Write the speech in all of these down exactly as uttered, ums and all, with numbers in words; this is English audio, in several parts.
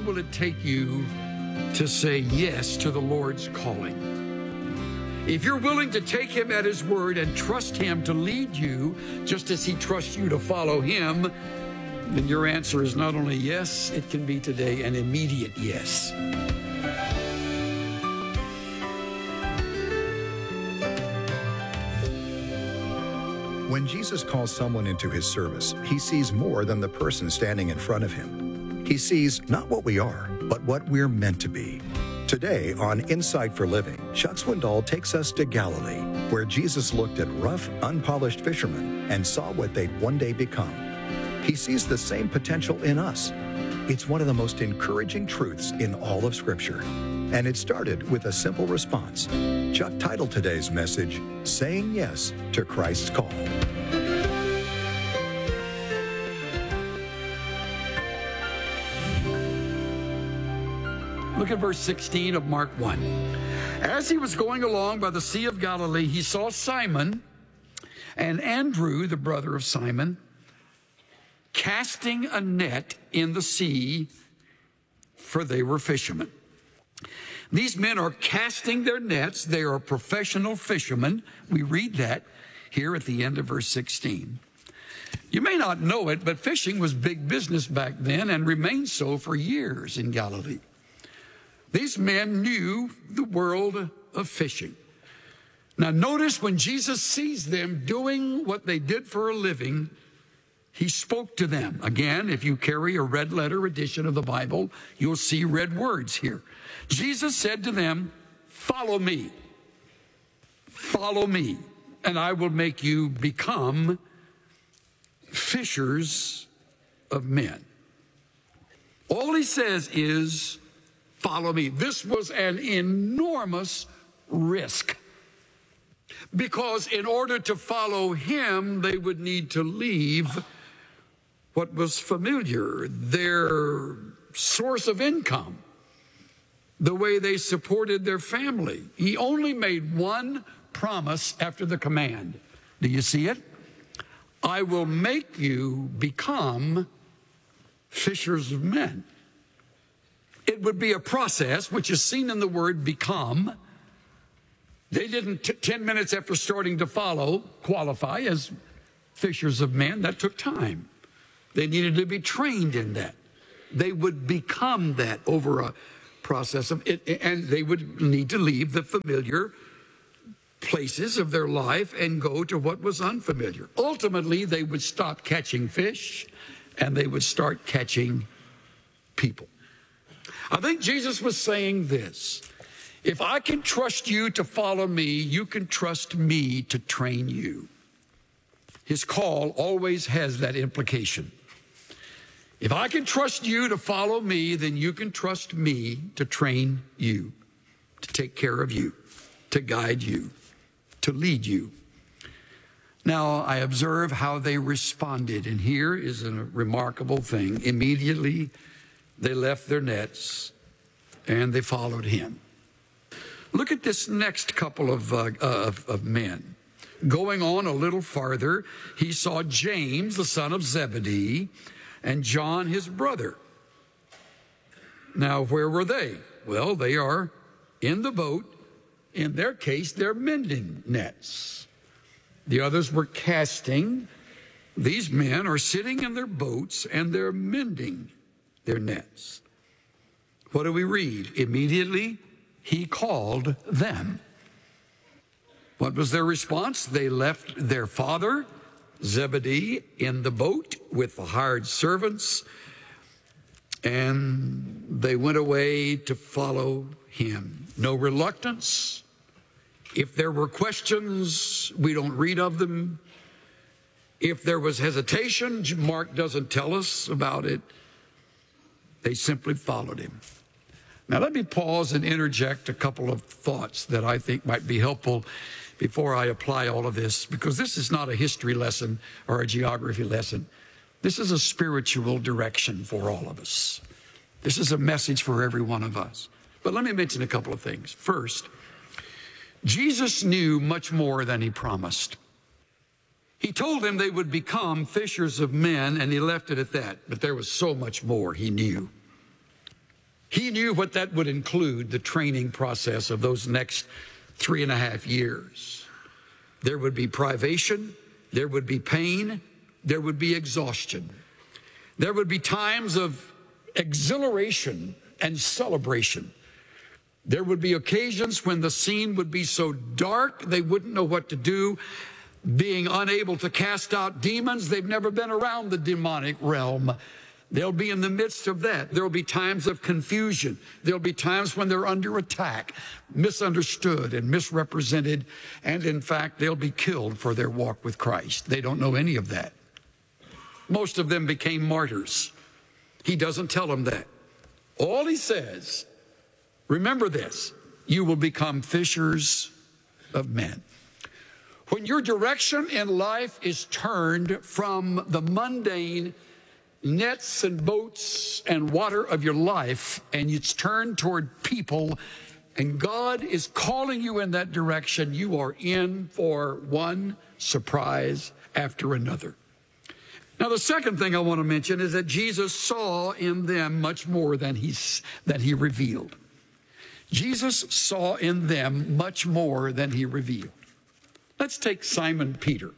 will it take you to say yes to the Lord's calling? If you're willing to take him at his word and trust him to lead you, just as he trusts you to follow him, then your answer is not only yes, it can be today an immediate yes. When Jesus calls someone into his service, he sees more than the person standing in front of him. He sees not what we are, but what we're meant to be. Today on Insight for Living, Chuck Swindoll takes us to Galilee, where Jesus looked at rough, unpolished fishermen and saw what they'd one day become. He sees the same potential in us. It's one of the most encouraging truths in all of Scripture. And it started with a simple response. Chuck titled today's message, Saying Yes to Christ's Call. Look at verse sixteen of Mark one. As he was going along by the Sea of Galilee, he saw Simon and Andrew, the brother of Simon, casting a net in the sea, for they were fishermen. These men are casting their nets. They are professional fishermen. We read that here at the end of verse sixteen. You may not know it, but fishing was big business back then and remained so for years in Galilee. These men knew the world of fishing. Now notice when Jesus sees them doing what they did for a living, he spoke to them. Again, if you carry a red letter edition of the Bible, you'll see red words here. Jesus said to them, follow me. Follow me, and I will make you become fishers of men. All he says is, follow me. This was an enormous risk, because in order to follow him, they would need to leave what was familiar, their source of income, the way they supported their family. He only made one promise after the command. Do you see it? I will make you become fishers of men. It would be a process which is seen in the word become. They didn't, t- ten minutes after starting to follow, qualify as fishers of men. That took time. They needed to be trained in that. They would become that over a process of it, and they would need to leave the familiar places of their life and go to what was unfamiliar. Ultimately, they would stop catching fish and they would start catching people. I think Jesus was saying this: if I can trust you to follow me, you can trust me to train you. His call always has that implication. If I can trust you to follow me, then you can trust me to train you, to take care of you, to guide you, to lead you. Now, I observe how they responded, and here is a remarkable thing. Immediately, they left their nets and they followed him. Look at this next couple of, uh, of, of men. Going on a little farther, he saw James, the son of Zebedee, and John, his brother. Now, where were they? Well, they are in the boat. In their case, they're mending nets. The others were casting. These men are sitting in their boats and they're mending their nets. What do we read? Immediately, he called them. What was their response? They left their father, Zebedee, in the boat with the hired servants, and they went away to follow him. No reluctance. If there were questions, we don't read of them. If there was hesitation, Mark doesn't tell us about it. They simply followed him. Now let me pause and interject a couple of thoughts that I think might be helpful before I apply all of this, because this is not a history lesson or a geography lesson. This is a spiritual direction for all of us. This is a message for every one of us. But let me mention a couple of things. First, Jesus knew much more than he promised. He told them they would become fishers of men, and he left it at that. But there was so much more he knew. He knew what that would include, the training process of those next three and a half years. There would be privation, there would be pain, there would be exhaustion. There would be times of exhilaration and celebration. There would be occasions when the scene would be so dark they wouldn't know what to do. Being unable to cast out demons, they've never been around the demonic realm. They'll be in the midst of that. There'll be times of confusion. There'll be times when they're under attack, misunderstood and misrepresented, and in fact, they'll be killed for their walk with Christ. They don't know any of that. Most of them became martyrs. He doesn't tell them that. All he says, remember this, you will become fishers of men. When your direction in life is turned from the mundane nets and boats and water of your life, and it's turned toward people, and God is calling you in that direction, you are in for one surprise after another. Now, the second thing I want to mention is that Jesus saw in them much more than he, than he revealed. Jesus saw in them much more than he revealed. Let's take Simon Peter.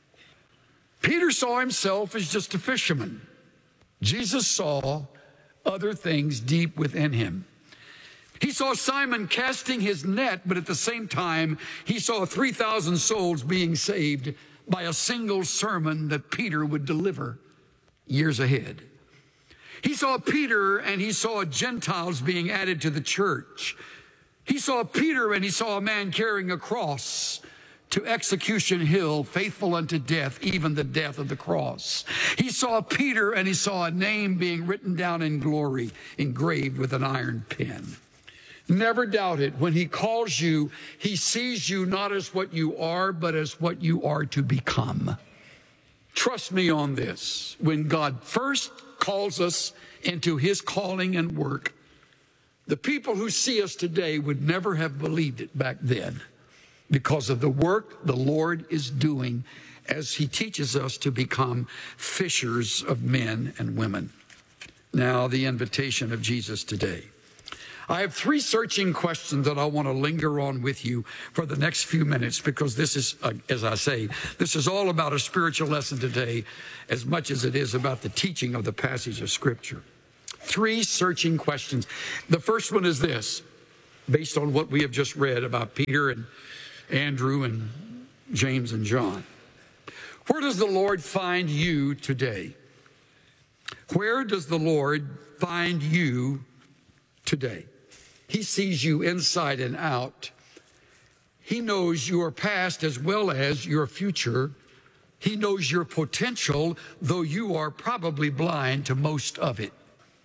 Peter saw himself as just a fisherman. Jesus saw other things deep within him. He saw Simon casting his net, but at the same time, he saw three thousand souls being saved by a single sermon that Peter would deliver years ahead. He saw Peter and he saw Gentiles being added to the church. He saw Peter and he saw a man carrying a cross to Execution Hill, faithful unto death, even the death of the cross. He saw Peter and he saw a name being written down in glory, engraved with an iron pen. Never doubt it. When he calls you, he sees you not as what you are, but as what you are to become. Trust me on this. When God first calls us into his calling and work, the people who see us today would never have believed it back then, because of the work the Lord is doing as he teaches us to become fishers of men and women. Now, the invitation of Jesus today. I have three searching questions that I want to linger on with you for the next few minutes, because this is, uh, as I say, this is all about a spiritual lesson today as much as it is about the teaching of the passage of Scripture. Three searching questions. The first one is this, based on what we have just read about Peter and Andrew and James and John. Where does the Lord find you today? Where does the Lord find you today? He sees you inside and out. He knows your past as well as your future. He knows your potential, though you are probably blind to most of it.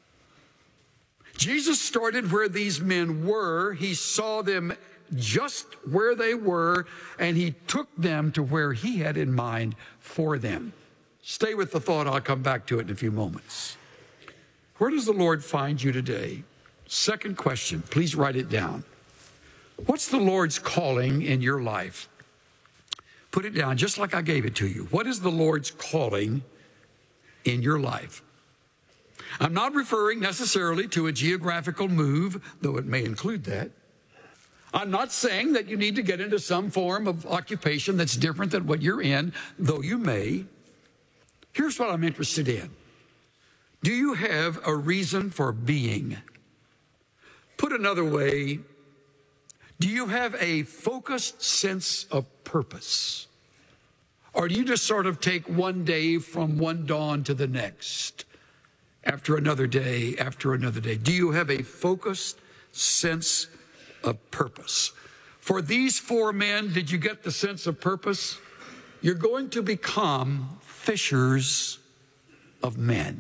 Jesus started where these men were. He saw them just where they were, and he took them to where he had in mind for them. Stay with the thought. I'll come back to it in a few moments. Where does the Lord find you today? Second question, please write it down. What's the Lord's calling in your life? Put it down just like I gave it to you. What is the Lord's calling in your life? I'm not referring necessarily to a geographical move, though it may include that. I'm not saying that you need to get into some form of occupation that's different than what you're in, though you may. Here's what I'm interested in. Do you have a reason for being? Put another way, do you have a focused sense of purpose? Or do you just sort of take one day from one dawn to the next, after another day, after another day? Do you have a focused sense of purpose? For these four men, did you get the sense of purpose? You're going to become fishers of men.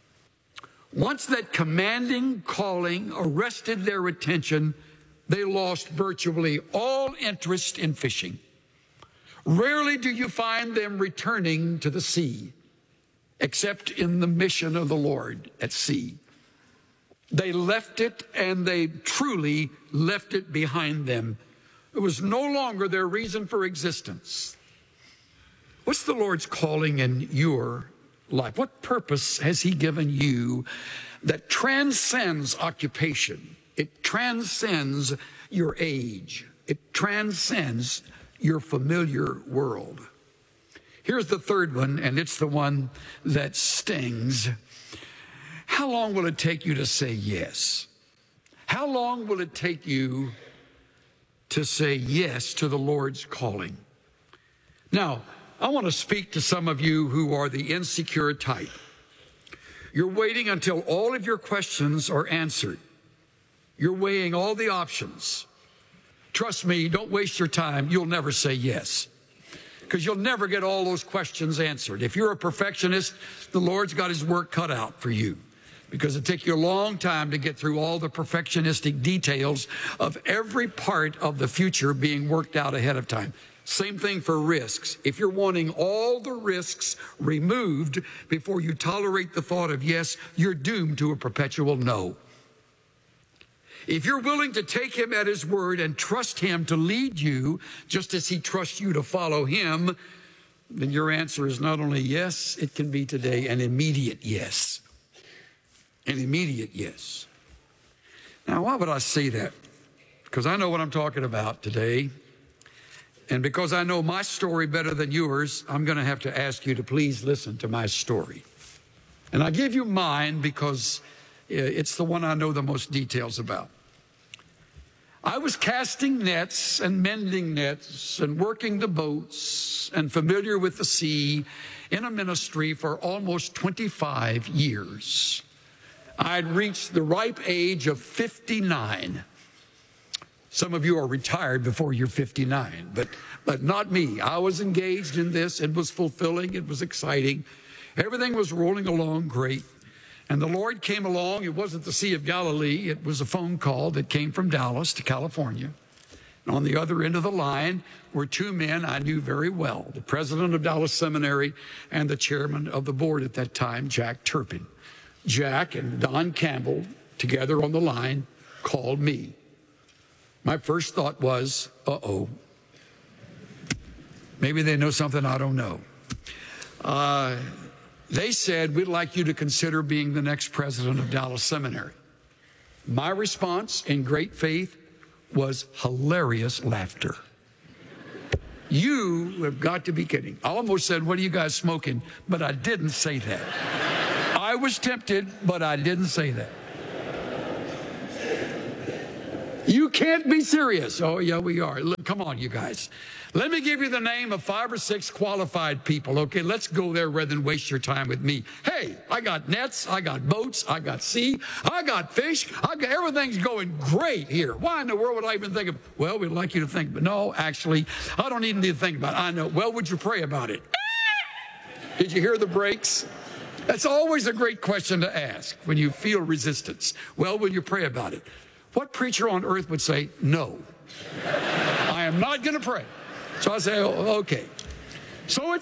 Once that commanding calling arrested their attention, they lost virtually all interest in fishing. Rarely do you find them returning to the sea, except in the mission of the Lord at sea. They left it, and they truly left it behind them. It was no longer their reason for existence. What's the Lord's calling in your life? What purpose has he given you that transcends occupation? It transcends your age. It transcends your familiar world. Here's the third one, and it's the one that stings. How long will it take you to say yes? How long will it take you to say yes to the Lord's calling? Now, I want to speak to some of you who are the insecure type. You're waiting until all of your questions are answered. You're weighing all the options. Trust me, don't waste your time. You'll never say yes, because you'll never get all those questions answered. If you're a perfectionist, the Lord's got his work cut out for you, because it takes you a long time to get through all the perfectionistic details of every part of the future being worked out ahead of time. Same thing for risks. If you're wanting all the risks removed before you tolerate the thought of yes, you're doomed to a perpetual no. If you're willing to take him at his word and trust him to lead you, just as he trusts you to follow him, then your answer is not only yes, it can be today an immediate yes. An immediate yes. Now, why would I say that? Because I know what I'm talking about today. And because I know my story better than yours, I'm going to have to ask you to please listen to my story. And I give you mine because it's the one I know the most details about. I was casting nets and mending nets and working the boats and familiar with the sea in a ministry for almost twenty-five years. I'd reached the ripe age of fifty-nine. Some of you are retired before you're fifty-nine, but, but not me. I was engaged in this. It was fulfilling. It was exciting. Everything was rolling along great. And the Lord came along. It wasn't the Sea of Galilee. It was a phone call that came from Dallas to California. And on the other end of the line were two men I knew very well, the president of Dallas Seminary and the chairman of the board at that time, Jack Turpin. Jack and Don Campbell, together on the line, called me. My first thought was, uh-oh, maybe they know something I don't know. Uh, they said, we'd like you to consider being the next president of Dallas Seminary. My response in great faith was hilarious laughter. You have got to be kidding. I almost said, what are you guys smoking? But I didn't say that. I was tempted, but I didn't say that. You can't be serious. Oh, yeah, we are. Look, come on, you guys. Let me give you the name of five or six qualified people, okay? Let's go there rather than waste your time with me. Hey, I got nets, I got boats, I got sea, I got fish, I got, everything's going great here. Why in the world would I even think of, well, we'd like you to think, but no, actually, I don't even need to think about it. I know. Well, would you pray about it? Did you hear the brakes? That's always a great question to ask when you feel resistance. Well, will you pray about it? What preacher on earth would say, no, I am not going to pray? So I say, oh, okay. So it's